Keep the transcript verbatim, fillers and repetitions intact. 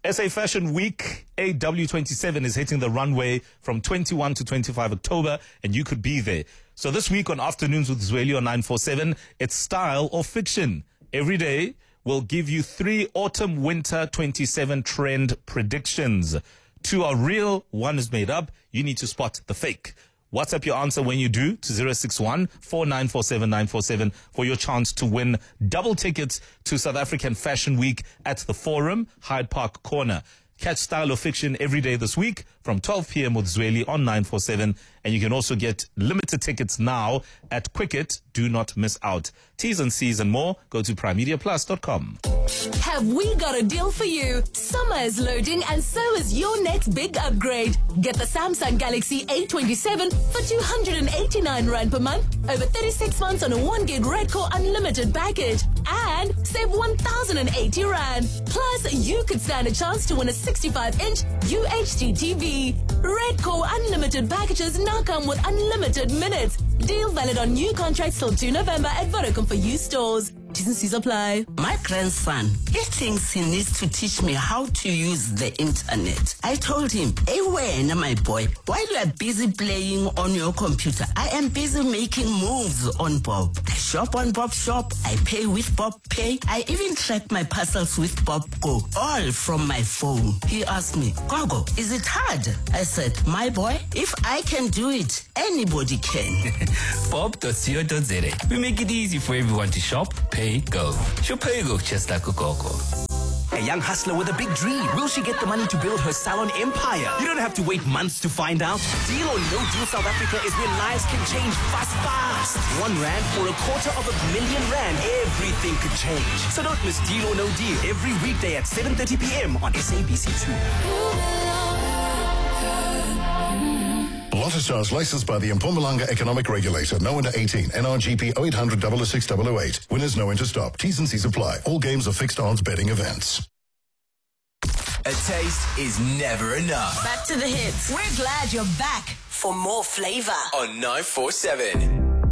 S A Fashion Week A W twenty-seven is hitting the runway from twenty-first to twenty-fifth October, and you could be there. So this week on Afternoons with Zweli on nine forty-seven, it's style or fiction. Every day, we'll give you three autumn-winter twenty-seven trend predictions. Two are real, one is made up. You need to spot the fake. WhatsApp your answer when you do to zero six one, four nine four seven, nine four seven for your chance to win double tickets to South African Fashion Week at the Forum, Hyde Park Corner. Catch Style or Fiction every day this week from twelve p.m. with Zweli on nine forty-seven. And you can also get limited tickets now at Quicket. Do not miss out. T's and C's and more, go to prime media plus dot com. Have we got a deal for you? Summer is loading and so is your next big upgrade. Get the Samsung Galaxy A twenty-seven for two hundred eighty-nine rand per month over thirty-six months on a one gig Redcore Unlimited package and save one thousand eighty rand. Plus, you could stand a chance to win a sixty-five inch U H D T V. Redcore Unlimited packages now come with unlimited minutes. Deal valid on new contracts till two November at Vodacom for you stores. T's and C's apply. My grandson, he thinks he needs to teach me how to use the internet. I told him, hey, when, my boy, while you are busy playing on your computer, I am busy making moves on Bob. I shop on Bob Shop. I pay with Bob Pay. I even track my parcels with Bob Go, all from my phone. He asked me, Gogo, is it hard? I said, my boy, if I can do it, anybody can. bob dot co dot z a. We make it easy for everyone to shop, pay, go. Shop, pay, go, just like a Gogo. A young hustler with a big dream. Will she get the money to build her salon empire? You don't have to wait months to find out. Deal or No Deal South Africa is where lives can change fast, fast. One rand for a quarter of a million rand. Everything could change. So don't miss Deal or No Deal every weekday at seven thirty p.m. on S A B C two. Lotto Stars licensed by the Mpumalanga Economic Regulator. No under eighteen. N R G P oh eight hundred, double oh six, double oh eight. Winners know when to stop. T's and C's apply. All games are fixed odds betting events. A taste is never enough. Back to the hits. We're glad you're back for more flavor On nine forty-seven.